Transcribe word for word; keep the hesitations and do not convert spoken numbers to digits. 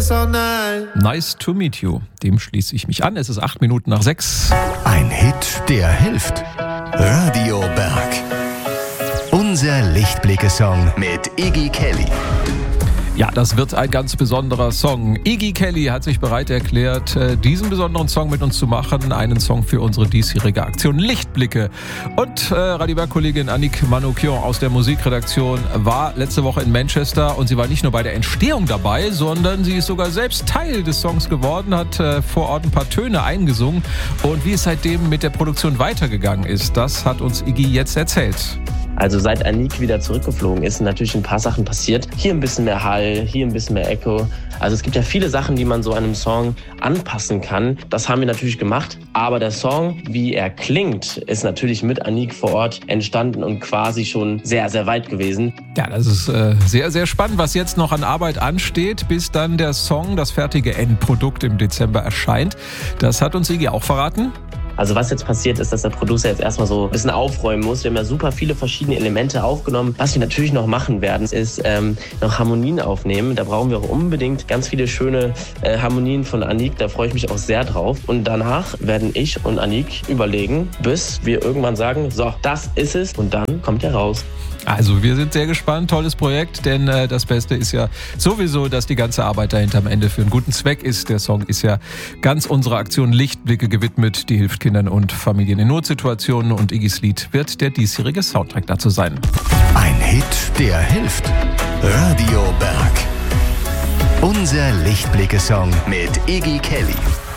all night. Nice to meet you. Dem schließe ich mich an. Es ist acht Minuten nach sechs. Ein Hit, der hilft. Radio Berg. Unser Lichtblicke-Song mit Iggy Kelly. Ja, das wird ein ganz besonderer Song. Iggy Kelly hat sich bereit erklärt, diesen besonderen Song mit uns zu machen. Einen Song für unsere diesjährige Aktion Lichtblicke. Und äh, Radio Berg-Kollegin Annick Manoukian aus der Musikredaktion war letzte Woche in Manchester und sie war nicht nur bei der Entstehung dabei, sondern sie ist sogar selbst Teil des Songs geworden, hat äh, vor Ort ein paar Töne eingesungen. Und wie es seitdem mit der Produktion weitergegangen ist, das hat uns Iggy jetzt erzählt. Also seit Annick wieder zurückgeflogen ist, sind natürlich ein paar Sachen passiert. Hier ein bisschen mehr Hall, hier ein bisschen mehr Echo. Also es gibt ja viele Sachen, die man so einem Song anpassen kann. Das haben wir natürlich gemacht. Aber der Song, wie er klingt, ist natürlich mit Annick vor Ort entstanden und quasi schon sehr, sehr weit gewesen. Ja, das ist äh, sehr, sehr spannend, was jetzt noch an Arbeit ansteht, bis dann der Song, das fertige Endprodukt im Dezember erscheint. Das hat uns Iggy auch verraten. Also was jetzt passiert ist, dass der Producer jetzt erstmal so ein bisschen aufräumen muss. Wir haben ja super viele verschiedene Elemente aufgenommen. Was wir natürlich noch machen werden, ist ähm, noch Harmonien aufnehmen. Da brauchen wir auch unbedingt ganz viele schöne äh, Harmonien von Annick. Da freue ich mich auch sehr drauf. Und danach werden ich und Annick überlegen, bis wir irgendwann sagen, so, das ist es. Und dann kommt er raus. Also wir sind sehr gespannt, tolles Projekt, denn äh, das Beste ist ja sowieso, dass die ganze Arbeit dahinter am Ende für einen guten Zweck ist. Der Song ist ja ganz unserer Aktion Lichtblicke gewidmet, die hilft Kindern und Familien in Notsituationen und Iggys Lied wird der diesjährige Soundtrack dazu sein. Ein Hit, der hilft. Radio Berg. Unser Lichtblicke-Song mit Iggy Kelly.